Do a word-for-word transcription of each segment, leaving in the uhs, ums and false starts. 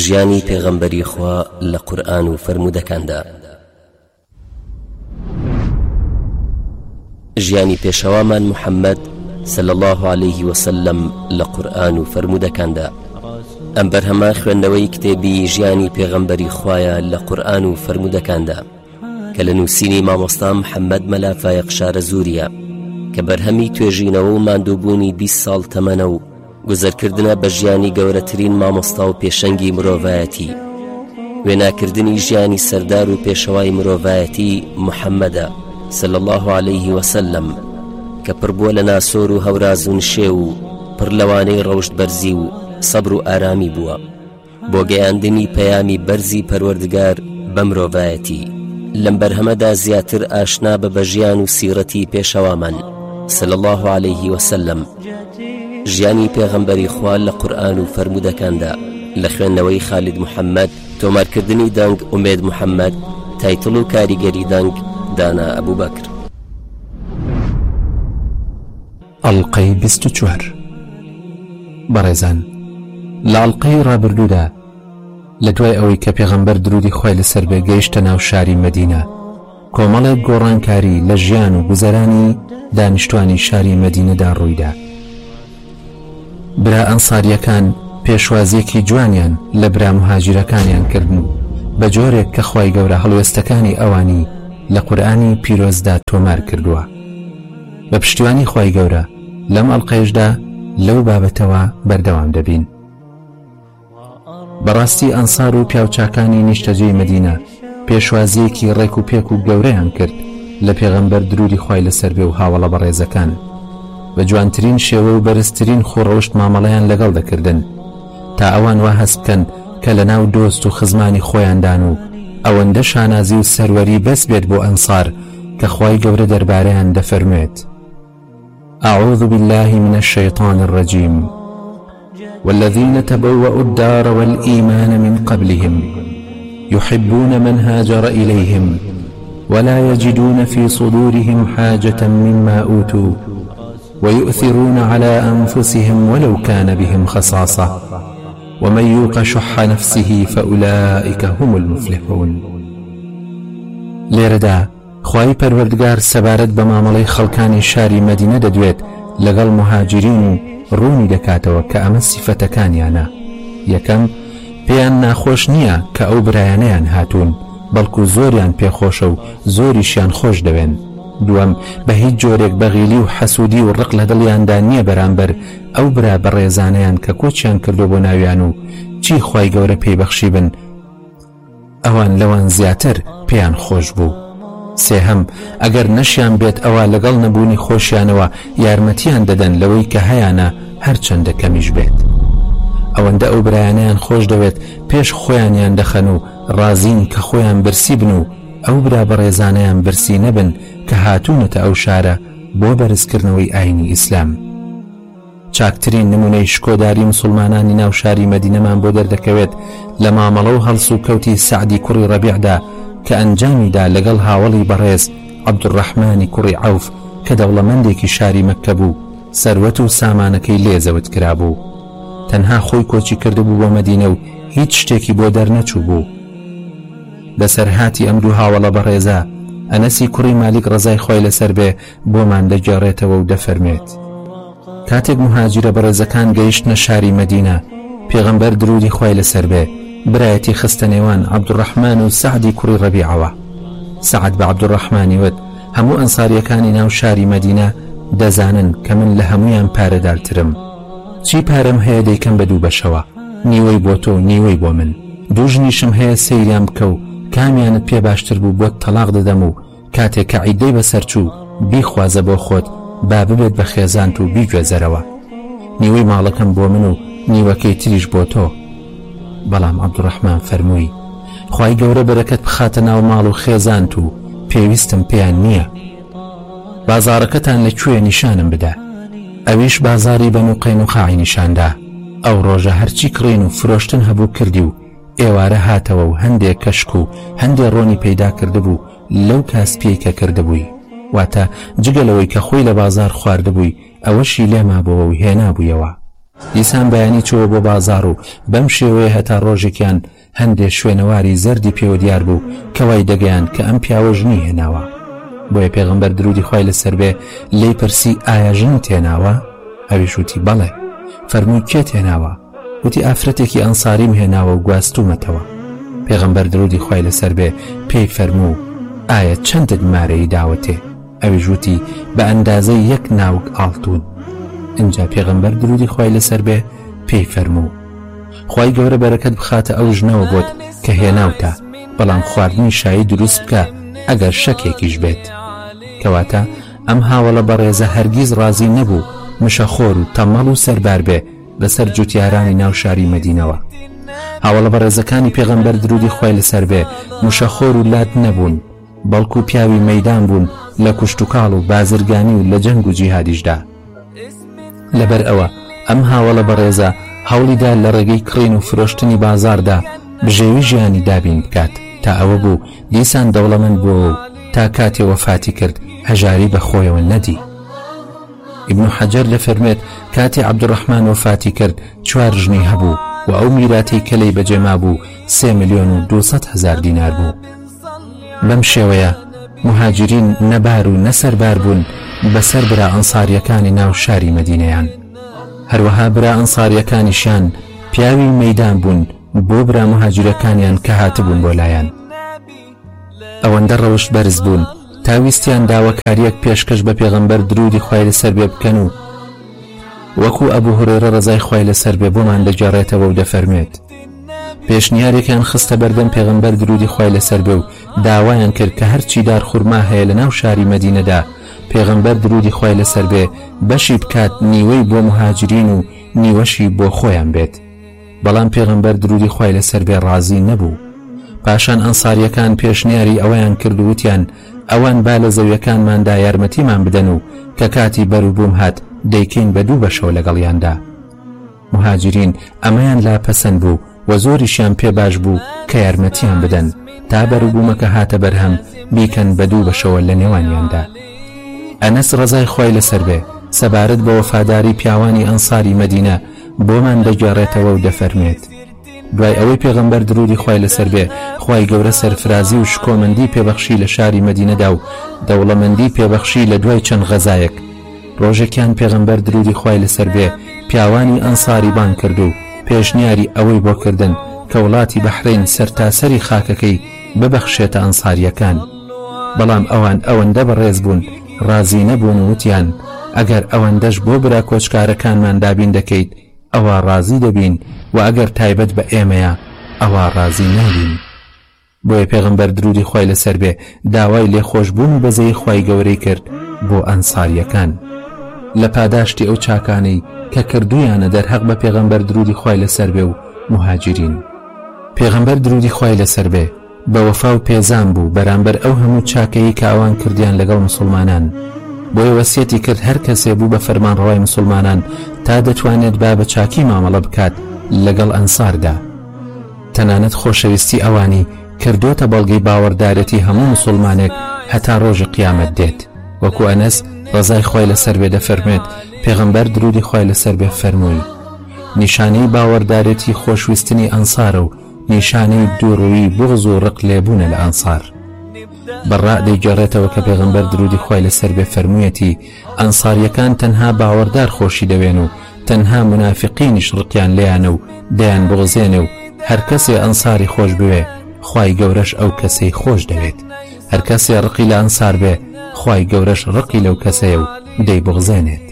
ژیانی پێغەمبەری خوا لە قورئان و فەرموودەکاندا. ژیانی پێشەوامان محەممەد صلی الله عليه وسلم لە قورئان و فەرموودەکاندا. ئەم بەرهەمە خوێندنەوەی کتێبی ژیانی پێغەمبەری خوایە لە قورئان و فەرموودەکاندا کە لە نووسینی مامۆستا محەممەد مەلافایق شارەزووریە کە بەرهەمی توێژینەوە و ماندووبوونی بیست ساڵ تەمەنە و گوزەرکردنە بە ژیانی گەورەترین مامۆستا و پێشەنگی مرۆڤایەتی، وێناکردنی ژیانی سەردار و پێشەوای مرۆڤایەتی محەممەدە صلی الله عليه وسلم کە پڕ بووە لە ناسۆر و هەوراز و نشێ و پڕ لەوانەی ڕەوشت بەرزی و سەبر و ئارامی بووە بۆ گەیاندنی پەیامی بەرزی پەروەردگار بە مرۆڤایەتی. لەم بەرهەمەدا زیاتر ئاشنا بە بەژیان و سیرەتی پێشەوامان صلی الله عليه وسلم، ژیانی پێغەمبەری خوا لە قورئان و فەرموودەکاندا لە خوێندنەوەی خالید محەممەد، تۆمارکردنی دەنگ ئومێد محەممەد، تایتڵ و کاریگەری دەنگ دانا ئەبوو بەکر. ئەڵقەی بیست و چوار. بەڕێزان، لە ئەڵقەی ڕابردوودا لە دوای ئەوەی کە پێغەمبەر درودی خۆی لەسەر بێ گەیشتە ناو شاری مەدینە، کۆمەڵێک گۆڕانکاری لە ژیان و گوزەرانی دانیشتوانی شاری مەدینەدا ڕوویدا. برا ئەنساریەکان پێشوازیەکی جوانیان لە برا مهاجرەکانیان کردن و بە جۆرێک کە خوای گەورە هەڵوێستەکانی ئەوانی لە قورئانی پیرۆزدا تۆمار کردووە. بە پشتیوانی خوای گەورە لەم ئەڵقەیەشدا لەو بابەتەوە بەردەوام دەبین. بەڕاستی ئەنسار و پیاوچاکانی نیشتەجێی مەدینە پێشوازیەکی ڕێک و پێک و گەورەیان کرد لە پێغەمبەر درودی خوای لەسەر بێ و هاوڵە بەڕێزەکان، بە جوانترین شێوە و بەرزترین خوڕەوشت مامەڵەیان لەگەڵ دەکردن تا ئەوان وا هەست بکەن کە لە ناو دۆست و خزمانی خۆیاندان و ئەوەندە شانازی و سەروەری بەس بێت بۆ ئەنسار کە خوای گەورە دەربارەیان دەفەرموێت: أعوذ بالله من الشيطان الرجيم والذين تبوأوا الدار والإيمان من قبلهم يحبون من هاجر إليهم ولا يجدون في صدورهم حاجة مما أوتوا ويؤثرون على أنفسهم ولو كان بهم خصاصة ومن يوق شح نفسه فأولئك هم المفلحون. لێرەدا خوای پەروەردگار سەبارەت بە مامەڵەی خەڵکانی شاری مەدینە دەدوێت لەگەڵ مهاجرین و ڕوونی دەکاتەوە کە ئەمە سیفەتەکانیانە. یەکەم، پێیان ناخۆش نییە کە ئەو برایانەیان هاتوون، بەڵکو زۆریان پێخۆشە و زۆریشیان خۆش دەوێن. دووەم، بە هیچ جۆرێک بەغیلی و حەسوودی و ڕق لە دڵیاندا نییە بەرامبەر ئەو برا بەڕێزانەیان کە کۆچیان کردو بۆ ناویان و چی خوای گەورە پێیبەخشی بن ئەوان لەوان زیاتر پێیان خۆش بوو. سێهەم، ئەگەر نەشیان بێت ئەوە لەگەڵ نەبوونی خۆشیانەوە یارمەتیان دەدەن لەوەی کە هەیانە هەرچەندە کەمیش بێت. ئەوەندە ئەو برایانیان خۆش دەوێت پێش خۆیانیان دەخەن و ڕازین کە خۆیان برسی بن و ئەو برا بەڕێزانەیان برسی نەبن کە هاتوونەتە ئەو شارە بۆ بەرزکردنەوەی ئاینی ئیسلام. چاکترین نمونەی شکۆداری مسلمانانی ناو شاری مەدینەمان بۆ دەردەکەوێت لە مامەڵە و هەڵسو و کەوتی سەعدی کوڕی ڕەبیعدا کە ئەنجامیدا لەگەڵ هاوڵی بەڕێز عەبدوڕەحمانی کوڕی عەوف کە دەوڵەمەندێکی شاری مەککە بوو، سەروەت و سامانەکەی لێزەوت کرابوو. تەنها خۆی کۆچی کردبوو بۆ مەدینە و هیچ شتێکی بۆ دەرنەچوو بوو. بەسەرهاتی ئەم دوو هاوڵە بەڕێزە ئەنەسی کوڕی مالیک ڕەزای خۆی لەسەر بێ بۆمان دەگێڕێتەوە و دەفەرمێت: کاتێک مهاجرە بەڕێزەکان گەیشتنە شاری مەدینە، پێغەمبەر درودی خۆی لەسەر بێ برایەتی خستە نێوان عەبدوڕەحمان و سەعدی کوڕی ڕەبیعەوە. سەعد بە عەبدوڕەحمانی وت: هەموو ئەنساریەکانی ناو شاری مەدینە دەزانن کە من لە هەمویان پارەدارترم. چی پارەم هەیە دەیکەم بە دوو بەشەوە، نیوەی بۆ تۆ و نیوەی بۆ من. دوو ژنیشم هەیە سەیریان بکە و کامیانت پێ باشتر بوو بۆت تەلاق دەدەم و کاتێک کە عیدەی بەسەر چوو بیخوازە بۆ خۆت با ببێت بە خێزانت و بیگوێزەرەوە. نیوەی ماڵەکەم بۆ من و نیوەکەی تریش بۆ تۆ. بەڵام عەبدوڕەحمان فەرمووی: خوای گەورە بەرەکەت بخاتە ناو ماڵ و خێزانت و پێویستم پێیان نییە. بازارەکەتان لەکوێ نیشانم بدە. ئەویش بازاری بەنو قەینوقاعی نیشاندا. ئەو ڕۆژە هەرچی کڕین و فرۆشتن هەبوو کردی و ئێوارە هاتەوە و هەندێک کەشک و هەندێک ڕۆنی پەیدا کردبوو لەو کاسپیەی کە کردبووی، واتە جگەلەوەی کە خۆی لە بازار خواردبووی ئەوەشی لێما بۆەوە و هێنا بوویەوە. دیسان بەیانی چووە بۆ بازار و بەم شێوەیە هەتا ڕۆژێکیان هەندێک شوێنەواری زەردی پێوە دیار بوو کەوای دەگەیان کە ئەم پیاوە ژنی هێناوە. بۆیە پێغەمبەر درودی خوای لەسەر بێ لێی پرسی ئایا ژن تێناوە؟ ئەویش وتی بەڵێ. فەرمووی کێ تێناوە؟ وتی ئافرەتێکی ئەنساریم هێناوە و گواستومەتەوە. پێغەمبەر درودی خوای لەسەر بێ پێی فەرموو ئایا چەندت مارەی داوەتێ؟ ئەویش وتی بە ئەندازەی یەک ناوک ئاڵتون. اینجا پێغەمبەر درودی خوای لەسەر بێ پێی فەرموو خوای گەورە بەرەکەت بخاتە ئەو ژنەوە بۆت کە هێناوتە، بەڵام خواردنی شایی دروست بکە ئەگەر شەکێکیش بێت. کەواتە ئەم هاوڵە بەڕێزە هەرگیز ڕازی نەبوو مشەخۆر و تەمەڵ و سەربار بێ لەسەر جوتیارانی ناو شاری مەدینەوە. هاوڵە بەڕێزەکانی پێغەمبەر درودی خوای لەسەر بێ مشەخۆر و لات نەبوون، بەڵکو پیاوی مەیدان بوون لە کوشتوکاڵ و بازرگانی و لە جەنگ و جیهادیشدا. لەبەر ئەوە ئەم هاوڵە بەڕێزە هەوڵیدا لە ڕێگەی کڕین و فرۆشتنی بازاردا بژێوی ژیانی دابین بکات تا ئەوە بوو دیسان دەوڵەمەند بووە و تا کاتێ وەفاتی کرد هەژاری بە خۆیەوە نەدی. ئیبن حەجەر دەفەرمێت کاتی عەبدوڕەحمان وەفاتی کرد چوار ژنی هەبوو و ئەو میراتی کەلەی بەجێما بوو سێ ملیۆن و دووسەد هەزار دینار بوو. بەم شێوەیە مهاجرین نەبار و نەسەربار بوون بەسەر برا ئەنساریەکانی ناو شاری مەدینەیان. هەروەها برا ئەنساریەکانیشیان پیاوی مەیدان بوون بۆ برا مهاجرەکانیان کە هاتبوون بۆ لایەن. ئەوەندە ڕەوشت بەرز بوون تاویستیان داواکاریەک پێشکەش بە پێغەمبەر درودی خوای لەسەر بێ بکەن و وەکو ئەبوو هورێرە ڕەزای خوای لەسەر بێ بۆمان دەگەڕێتەوە و دەفەرمێت پێشنیارێکیان خستە بەردەم پێغەمبەر درودی خوای لەسەر بێ و داوایان کرد کە هەرچی دار خورما هەیە لە ناو شاری مەدینەدا پێغەمبەر درودی خوای لەسەر بێ بەشی بکات نیوەی بۆ مهاجرین و نیوەشی بۆ خۆیان بێت. بەڵام پێغەمبەر درودی خوای لەسەر بێ ڕازی نەبوو. پاشان ئەنساریەکان پێشنیاری ئەوەیان کرد و وتیان ئەوان با لە زەویەکانماندا یارمەتیمان بدەن و کە کاتی بەروبووم هات دەیکەین بە دوو بەشەوە لەگەڵیاندا. مهاجرین ئەمەیان لا پەسەند بوو و زۆریشیان پێ باش بوو کە یارمەتیان بدەن تا بەروبوومەکە هاتە بەرهەم بیکەن بە دوو بەشەوە لە نێوانیاندا. ئەنەس ڕەزای خوای لەسەر بێ سەبارەت بە وەفاداری پیاوانی ئەنساری مەدینە بۆمان دەگێڕێتەوە و دەفەرمێت دوای ئەوەی پێغەمبەر درودی خوای لەسەر بێ خوای گەورە سەرفرازی و شکۆمەندی پێبەخشی لە شاری مەدینەدا و دەوڵەمەندی پێبەخشی لە دوای چەند غەزایەک. ڕۆژێکیان پێغەمبەر درودی خوای لەسەر بێ پیاوانی ئەنساری بان کرد و پێشنیاری ئەوەی بۆ کردن کە وڵاتی بەحرین سەرتاسەری خاکەکەی ببەخشێتە ئەنساریەکان. بەڵام ئەوان ئەوەندە بەڕێز بوون ڕازی نەبوون و وتیان ئەگەر ئەوەندەش بۆ برا کۆچکارەکانمان دابین دەکەیت ئەوە ڕازی دەبین و ئەگەر تایبەت بە ئێمەیە ئەوە ڕازی نابین. بۆیە پێغەمبەر درودی خوای لەسەر بێ داوای لێخۆشبوون بەزەی خوای گەورەی کرد بۆ ئەنساریەکان لە پاداشتی ئەو چاکانەی کە کردویانە دەرهەق بە پێغەمبەر درودی خوای لەسەر بێ و مهاجرین. پێغەمبەر درودی خوای لەسەر بێ بە وەفا و پێزان بوو بەرامبەر ئەو هەموو چاکەیی کە ئەوان کردیان لەگەڵ مسلمانان. بۆیە وەسیەتی کرد هەر کەسێ بوو بە فەرمانڕەوای مسلمانان تا دەتوانێت با بە چاکی مامەڵە بکات لەگەڵ ئەنساردا. تەنانەت خۆشەویستی ئەوانی کردوتە بەڵگەی باوەڕدارەتی هەموو مسلمانێک هەتا ڕۆژی قیامەت دێت. وەکو ئەنەس ڕەزای خوای لەسەر بێ دەفەرمێت پێغەمبەر درودی خوای لەسەر بێ فەرمووی نیشانەی باوەڕدارەتی خۆشویستنی ئەنسارە و نیشانەی دووڕووی بغز و ڕق لێبوونە لە ئەنسار. بەڕا دەیگەڕێتەوە کە پێغەمبەر درودی خوای لەسەر بێ فەرموویەتی ئەنساریەکان تەنها باوەڕدار خۆشی دەوێن و تەنها منافقینیش ڕقیان لێیانە و دەیان بغزێنێ و هەر کەسێ ئەنساری خۆش بوێ خوای گەورەش ئەو کەسەی خۆش دەوێت. هەر کەسێ ڕقی لە ئەنسار بێ خوای گەورەش ڕقی لەو کەسەیە و دەی بغزێنێت.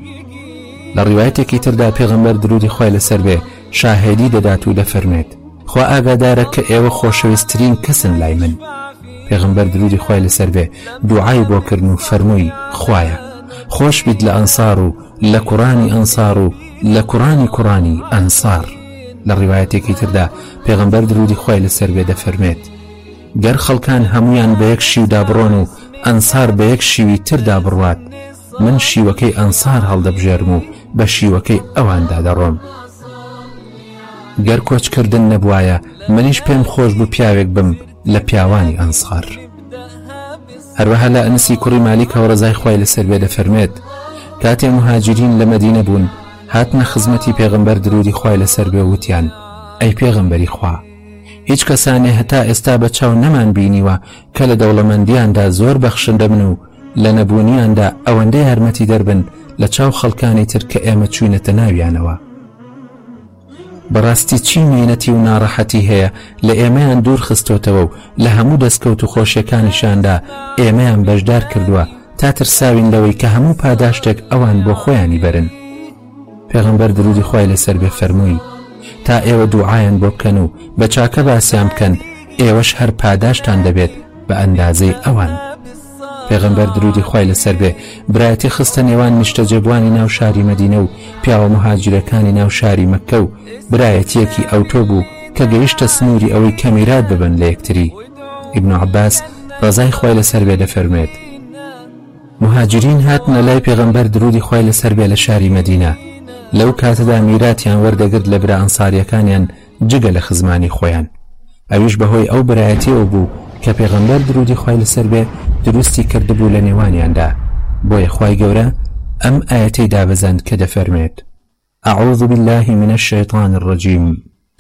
لە ڕیوایەتێکی تردا پێغەمبەر درودی خوای لەسەر بێ شاهێدی دەدات و دەفەرمێت خوا ئاگادارە کە ئێوە خۆشەویستترین کەسن لای من. پێغەمبەر درودی خوای لەسەر بێ دوعای بۆ کردن و فەرمووی خوایە خۆش بیت لە ئەنسار و لە کوڕانی ئەنسار و لە کوڕانی کوڕانی ئەنسار. لە ڕیوایەتێکی تردا پێغەمبەر درودی خوای لەسەر بێ دەفەرمێت گەر خەڵکان هەمویان بە یەک شیودا بڕۆن و ئەنسار بە یەک شیوی تردا بڕوات من شیوەکەی ئەنسار هەڵدەبژێرم و بە شیوەکەی ئەواندا دەڕۆم. گەر کۆچکردن نەبوایە منیش پێم خۆش بوو پیاوێک بم لە پیاوانی ئەنسار. هەروەها لە ئەنسی کوڕی مالیکەوە ڕەزای خوای لەسەر بێ دەفەرمێت کاتێ مهاجرین لە مەدینە بوون هاتنە خزمەتی پێغەمبەر درودی خوای لەسەر بێ وتیان ئەی پێغەمبەری خوا هیچ کەسانێ هەتا ئێستا بە چاو نەمان بینیوە کە لە دەوڵەمەندیاندا زۆر بەخشندە بن و لە نەبوونیاندا ئەوەندەی هەرمەتی دەربن لە چاو خەڵکانی تر کە ئێمە چوینەتە ناویانەوە. بەڕاستی چی مینەتی و ناڕەحەتی هەیە لە ئێمەیان دوور خستۆتەوە و لە هەموو دەستکەوت و خۆشیەکانیشاندا ئێمەیان بەشدار کردووە تا ترساوین لەوەی کە هەموو پاداشتێک ئەوان بۆ خۆیانی بەرن. پێغەمبەر درودی خوای لەسەر بێ فەرمووی تا ئێوە دوعایان بۆ بکەن و بە چاکە باسییان بکەن ئێوەش هەر پاداشتان دەبێت بە ئەندازەی ئەوان. پێغەمبەر درودی خوای لەسەر بێ برایەتی خستە نێوان نیشتەجێبوانی ناو شاری مەدینە و پیاوە مهاجرەکانی ناو شاری مەککە و برایەتیەکی ئەوتۆ بوو کە گەیشتە سنووری ئەوەی کەمیرات ببن لە یەکتری. ئیبن عەباس ڕەزای خوای لەسەر بێ دەفەرمێت مهاجرین هاتنە لای پێغەمبەر درودی خوای لەسەر بێ لە شاری مەدینە. لەو کاتەدا میراتیان وەردەگرت لە برا ئەنساریەکانیان جگە لە خزمانی خۆیان. ئەویش بەهۆی ئەو برایەتیەوە بوو کە پێغەمبەر درودی خوای لەسەر بێ دروستی کردبوو لە نێوانیاندا. بۆیە خوای گەورە ئەم ئاەتەی دابەزاند کە دەفەرمێت أعوذ بالله من الشيطان الرجيم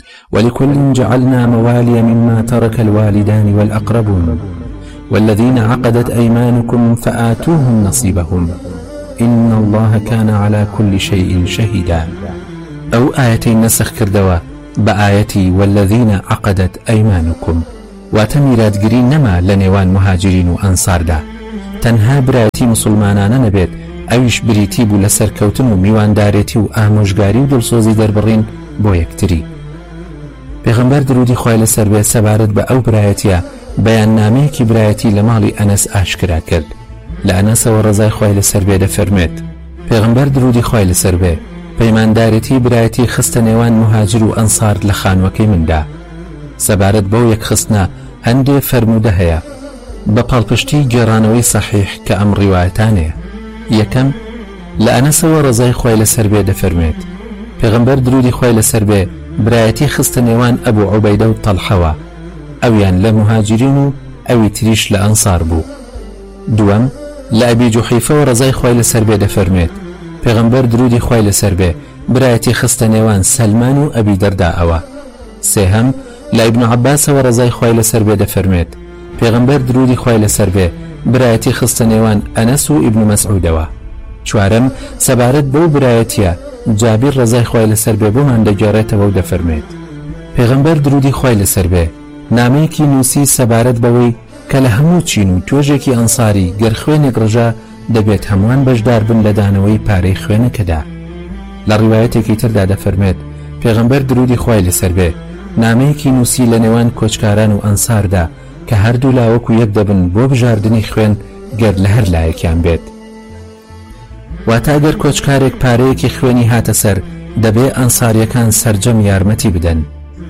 ولكل جعلنا موالي مما ترك الوالدان والأقربون والذين عقدت أيمانكم فآتوهم نصيبهم إن الله كان على كل شيء شهيدا. أو آيتي نسخ كردوا بآيتي والذين عقدت أيمانكم واتميرات قرين نما لنوان مهاجرين وأنصار تنها براتي مسلمانان نبيت ئەویش بریتی بوو لە سەرکەوتن و میواندارێتی و ئامۆژگاری و دڵسۆزی دەربڕین بۆ یەکتری. پێغەمبەر درودی خوای لەسەر بێ سەبارەت بە ئەو برایەتیە بەیاننامەیەکی برایەتی لە ماڵی ئەنەس ئاشکرا کرد. لە ئەنەسەوە ڕەزای خوای لەسەر بێ دەفەرمێت پێغەمبەر درودی خوای لەسەر بێ پەیماندارێتی برایەتی خستە نێوان مهاجر و ئەنسار لە خانوەکەی مندا. سەبارەت بەو یەک خستنە هەندێ فەرموودە هەیە بە پاڵپشتی گێڕانەوەی سەحیح کە ئەم ڕیوایەتانەیە. یەکەم لە ئەنەسەوە ڕەزای خوای لەسەر بێ دەفەرمێت پێغەمبەر درودی خوای لەسەر بێ برایەتی خستە نێوان ئەبوو عوبەیدە و تەڵحەوە ئەویان لە مهاجرین و ئەوی تریش لە ئەنسار بوو. دووەم لە ئەبی جوحیفەوە ڕەزای خوای لەسەر بێ دەفەرمێت پێغەمبەر درودی خوای لەسەر بێ برایەتی خستە نێوان سەلمان و ئەبی دەرداءەوە. سێهەم لە ئیبن عەباسەوە ڕەزای خوای لەسەر بێ دەفەرمێت پێغەمبەر درودی خوای لەسەر بێ برایەتی خستە نێوان ئەنەس و ئیبن مەسعودەوە. چوارەم سەبارەت بەو برایەتیە جابیر ڕەزای خوای لەسەر بێ بۆمان دەگێڕێتەوە و دەفەرمێت پێغەمبەر درودی خوای لەسەر بێ نامەیەکی نووسی سەبارەت بەوەی کە لە هەموو چین و تۆژێکی ئەنساری گەر خوێنێک ڕژە دەبێت هەمووان بەشدار بن لە دانەوەی پارەی خوێنەکەدا. لە ڕیوایەتێکی تردا دەفەرمێت پێغەمبەر درودی خوای لەسەر بێ نامەیەکی نووسی لە نێوان کۆچکاران و ئەنساردا کە هەردوو لاوەکو یەک دەبن بۆ بژاردنی خوێن گەر لە هەر لایەکیان بێت. واتە ئەگەر کۆچکارێک پارەیەکی خوێنی هاتە سەر دەبێ ئەنساریەکان سەرجەم یارمەتی بدەن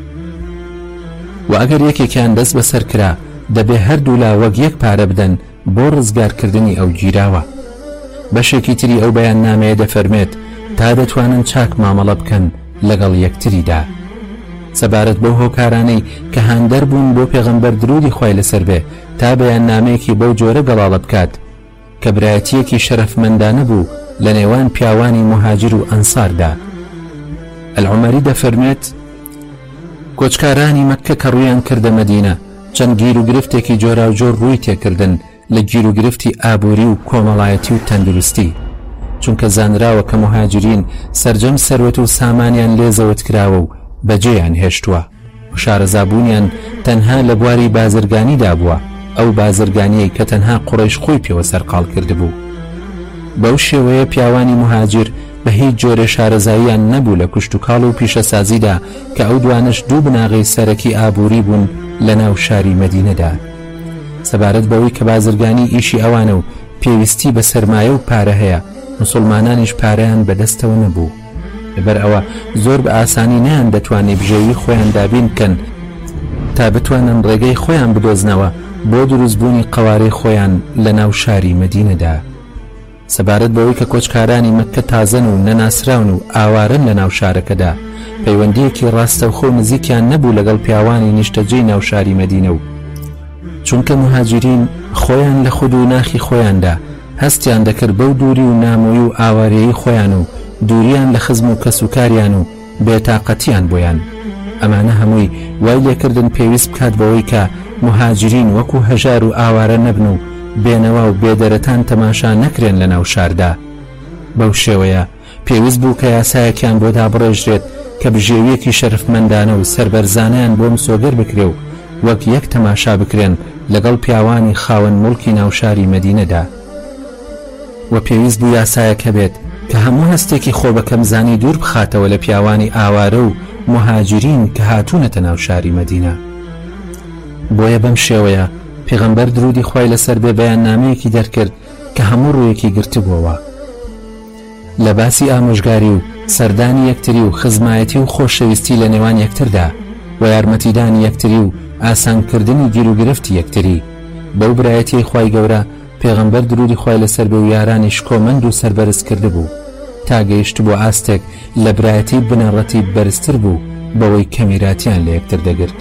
و ئەگەر یەکێکیان دەست بەسەر کرا دەبێ هەردوو لا وەک یەک پارە بدەن بۆ ڕزگارکردنی ئەو گیراوە. بەشێکی تری ئەو بەیان نامەیە دەفەرمێت تا دەتوانن چاک مامەڵە بکەن لەگەڵ یەکتریدا. سەبارەت بەو هۆکارانەی کە هاندەر بوون بۆ پێغەمبەر درودی خوای لەسەر بێ تا بەیان نامەیەکی بەو جۆرە گەڵاڵە بکات کە برایەتیەکی شەرەفمەندانە بوو لە نێوان پیاوانی مهاجر و ئەنساردا. ئەلعومەری دەفەرمێت کۆچکارانی مەککە کە ڕوویان کردە مەدینە چەند گیر و گرفتێکی جۆرا و جۆر ڕووی تێکردن لە گیر و گرفتی ئابووری و کۆمەڵایەتی و تەندروستی، چونکە زانراوە کە مهاجرین سەرجەم سەروەت و سامانیان لێزەوت کراوە و بەجێیان هێشتووە و شارەزابوونیان تەنها لە بواری بازرگانیدا بووە، ئەو بازرگانیەی کە تەنها قوڕیش خۆی پێوە سەرقاڵ کردبوو. بەو شێوەیە پیاوانی مهاجر بە هیچ جۆرە شارەزاییان نەبوو لە کوشت و کاڵ و پیشەسازیدا کە ئەو دوانش دوو بناغی سەرەکی ئابووری بوون لە ناو شاری مەدینەدا. سەبارەت بەوەی کە بازرگانی ئیشی ئەوانە و پێویستی بە سەرمایە و پارە هەیە، مسلمانانیش پارەیان بەدەستەوە نەبوو. لەبەر ئەوە زۆر بە ئاسانی نیان دەتوانێت بژێوی خۆیان دابین بکەن تا بتوانن ڕێگەی خۆیان بدۆزنەوە بۆ دروستبوونی قەوارەی خۆیان لە ناو شاری مەدینەدا. سەبارەت بەوەی کە کۆچکارانی مەککە تازەن و نەناسراون و ئاوارن لە ناو شارەکەدا، پەیوەندیەکی ڕاستەوخۆ و نزیکیان نەبوو لەگەڵ پیاوانی نیشتەجێی ناو شاری مەدینە و چونکە مهاجرین خۆیان لە خود و ناخی خۆیاندا هەستیان دەکرد بەو دووری و نامۆی و ئاوارەیەی خۆیان و دووریان لە خزم و کەسوکاریان و بێتاقەتیان بۆیان. ئەمانە هەمووی وای لێکردن پێویست بکات بەوەی کە مهاجرین وەکو هەژار و ئاوارە نەبن و بێنەوە و بێدەرەتان تەماشا نەکرێن لە ناو شاردا. بەو شێوەیە پێویست بوو کە یاسایەکیان بۆ دابڕێژرێت کە بژێویەکی شەرفمەندانە و سەربەرزانیان بۆ مسۆگەر بکرێ و وەک یەک تەماشا بکرێن لەگەڵ پیاوانی خاوەن موڵکی ناوشاری مەدینەدا. و پێویست بوو یاسایەکە بێت کە هەموو هەستێکی خۆ بەکەم زانی دوور بخاتەوە لە پیاوانی ئاوارە و مهاجرین کە هاتوونەتە ناوشاری مەدینە. بۆیە بەم شێوەیە پێغەمبەر درودی خوای لەسەر بێ بەیاننامەیەکی دەرکرد کە هەموو ڕوویەکی گرتبووەوە لە باسی ئامۆژگاری و سەردانی یەکتری و خزمایەتی و خۆشەویستی لە نێوان یەکتردا و یارمەتیدانی یەکتری و ئاسانکردنی گیر و گرفتی یەکتری. بەو برایەتی خوای گەورە پێغەمبەر درودی خوای لەسەر بێ و یارانیش کۆمەند و سەربەرز کرده بوو تا گەیشت بۆ ئاستێک لە برایەتی بنەڕەتی بەرزتر بوو بەوەی کەمیراتیان لە یەکتر دەگرت.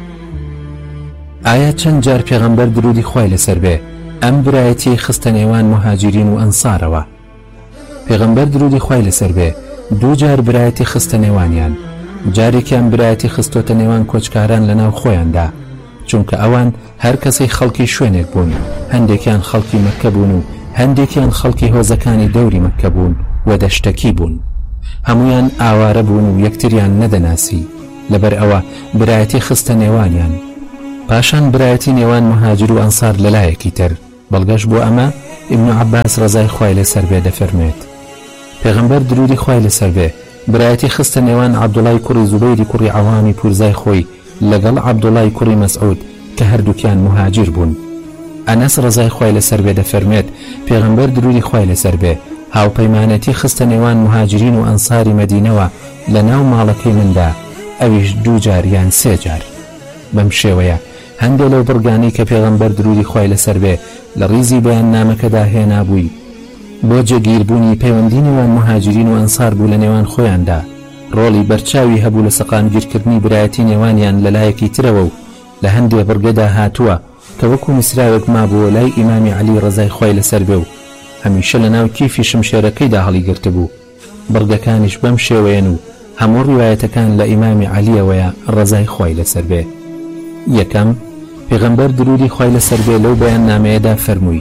ئایا چەند جار پێغەمبەر درودی خوای لەسەر بێ ئەم برایەتی خستە نێوان مهاجرین و ئەنسارەوە؟ پێغەمبەر درودی خوای لەسەر بێ دوو جار برایەتی خستە نێوانیان. جارێکیان برایەتی خستۆتە نێوان کۆچکاران لە ناو خۆیاندا، چونکە ئەوان هەر کەسەی خەڵکی شوێنێک بوون، هەندێکیان خەڵکی مەککە بوون و هەندێکیان خەڵکی هۆزەکانی دەوری مەککە بوون و دەشتەکی بوون. هەمویان ئاوارە بوون و یەکتریان نەدەناسی، لەبەر ئەوە برایەتی خستە نێوانیان. پاشان برایەتی نێوان مهاجر و ئەنسار لەلایەکی تر. بەڵگەش بۆ ئەمە ئیبن عەباس ڕەزای خوای لەسەر بێ دەفەرمێت پێغەمبەر درودی خوای لەسەر بێ برایەتی خستە نێوان عەبدوڵای کوڕی زوبەیری کوڕی عەوامی پورزای خۆی لەگەڵ عەبدوڵای کوڕی مەسعود کە هەردووکیان مهاجر بوون. ئەنەس ڕەزای خوای لەسەر بێ دەفەرمێت پێغەمبەر درودی خوای لەسەر بێ هاوپەیمانەتی خستە نێوان مهاجرین و ئەنساری مەدینەوە لە ناو ماڵەکەی مندا، ئەویش دوو جار یان سێ جار. بەم شێوەیە هەندێک لەو بڕگانەی کە پێغەمبەر درودی خوای لەسەر بێ لە ڕیزی بەیاننامەکەدا هێنابووی بۆ جێگیربوونی پەیوەندی نێوان مهاجرین و ئەنسار بوو لە نێوان خۆیاندا، ڕۆڵی بەرچاوی هەبوو لە سەقامگیرکردنی برایەتی نێوانیان لەلایەکی ترەوە و لە هەندێک بڕگەدا هاتووە کە وەکو میسراوێک مابووە لای ئیمامی عەلی ڕەزای خوای لەسەر بێ و هەمیشە لە ناو کیفی شمشێرەکەیدا هەڵیگرتە بوو. بڕگەکانیش بەم شێوەیەن و هەموو ڕیوایەتەکان لە ئیمامی عەلیەوەیە ڕەزای خوای لەسەر بێ. یەکەم، پێغەمبەر درودی خوای لەسەر بێ لەو بەیاننامەیەدا فەرمووی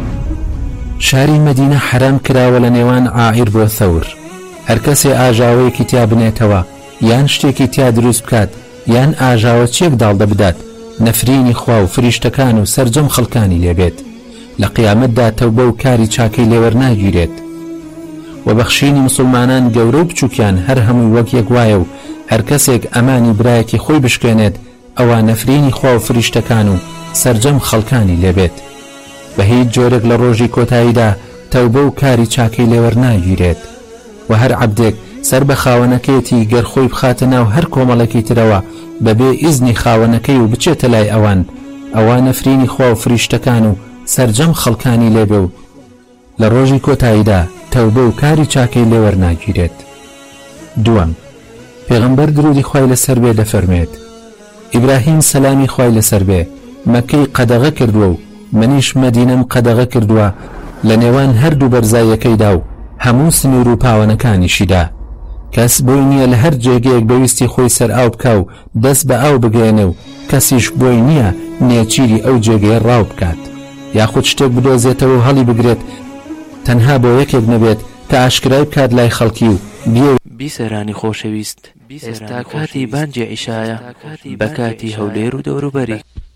شاری مەدینە حرام کراوە لە نێوان عائیر بۆ ثەور. هەر کەسێ ئاژاوەیەکی تیا بنێتەوە یان شتێکی تیا دروست بکات یان ئاژاوە چێک داڵدە بدات، نەفرینی خوا و فریشتەکان و سەرجەم خەڵکانی لێبێت، لە قیامەتدا تەوبە و کاری چاکەی لێوەرناگیرێت. و بەخشینی مسلمانان گەورە و بچووکیان هەر هەمووی وەک یەک وایە و هەر کەسێک ئەمانی برایەکی خۆی بشکێنێت ئەوە نەفرینی خوا و فریشتەکان و سەرجەم خەڵکانی لێبێت. بە هیچ جۆرێک لە ڕۆژی کۆتاییدا تەوبە و کاری چاکەی لێوەرناگیرێت. و هەر عەبدێک سەر بە خاوەنەکەیەتی گەر خۆی بخاتە ناو هەر کۆمەڵێکی ترەوە بەبێ ئیزنی خاوەنەکەی و بچێتە لای ئەوان، ئەوە نەفرینی خوا و فریشتەکان و سەرجەم خەڵکانی لێبێ و لە ڕۆژی کۆتاییدا تەوبە و کاری چاکەی لێوەرناگیرێت. دووەم، پێغەمبەر درودی خوای لەسەر بێ دەفەرمێت ئیبراهیم سەلامی خوای لەسەر بێ مەکەی قەدەغە کردووە و منیش مەدینەم قەدەغە کردووە لە نێوان هەردوو بەرزایەکەیدا و هەموو سنوور و پاوەنەکانیشیدا. کەس بۆی نییە لە هەر جێگەیەک بەویستی خۆی سەر ئاو بکە و دەست بە ئاو بگەێنێ و کەسیش بۆی نییە نێچیری ئەو جێگەیە ڕاو بکات یاخود شتێک بدۆزێتەوە و هەڵی بگرێت تەنها بۆ یەکێک نەبێت کە ئاشکرای بکات لای خەڵکی و بیێ. بیسەرانی خۆشەویست، ئێستا کاتی بانگی عیشایە بە کاتی هەولێر و دەوروبەری.